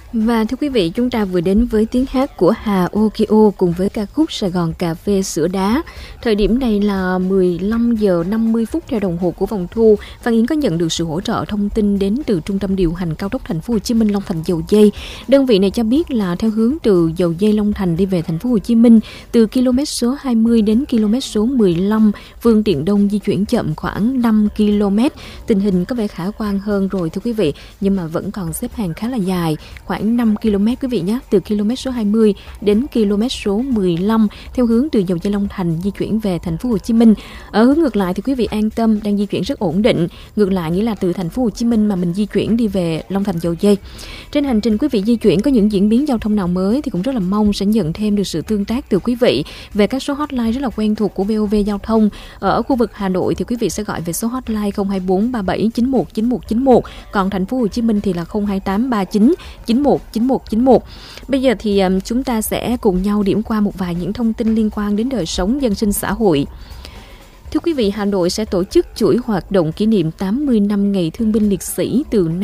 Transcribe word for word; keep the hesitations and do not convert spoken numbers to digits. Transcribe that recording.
Và thưa quý vị, chúng ta vừa đến với tiếng hát của Hà Okio cùng với ca khúc Sài Gòn Cà Phê Sữa Đá. Thời điểm này là mười lăm giờ năm mươi phút theo đồng hồ của vòng thu. Phan Yến có nhận được sự hỗ trợ thông tin đến từ Trung tâm điều hành cao tốc Thành phố Hồ Chí Minh Long Thành Dầu Giây. Đơn vị này cho biết là theo hướng từ Dầu Giây Long Thành đi về Thành phố Hồ Chí Minh, từ km số hai mươi đến km số mười lăm, phương tiện đông di chuyển chậm khoảng năm ki lô mét. Tình hình có vẻ khả quan hơn rồi thưa quý vị, nhưng mà vẫn còn xếp hàng khá là dài, khoảng năm ki lô mét quý vị nhé, từ km số hai mươi đến km số mười lăm theo hướng từ Dầu Giây Long Thành di chuyển về Thành phố Hồ Chí Minh. Ở hướng ngược lại thì quý vị an tâm, đang di chuyển rất ổn định. Ngược lại nghĩa là từ Thành phố Hồ Chí Minh mà mình di chuyển đi về Long Thành Dầu Giây. Trên hành trình quý vị di chuyển có những diễn biến giao thông nào mới thì cũng rất là mong sẽ nhận thêm được sự tương tác từ quý vị về các số hotline rất là quen thuộc của vê o vê Giao thông. Ở khu vực Hà Nội thì quý vị sẽ gọi về số hotline không hai bốn ba bảy chín một chín một chín một, còn Thành phố Hồ Chí Minh thì là không hai tám ba chín chín một chín một chín một. Bây giờ thì um, chúng ta sẽ cùng nhau điểm qua một vài những thông tin liên quan đến đời sống dân sinh xã hội. Thưa quý vị, Hà Nội sẽ tổ chức chuỗi hoạt động kỷ niệm tám mươi năm Ngày Thương binh Liệt sĩ từ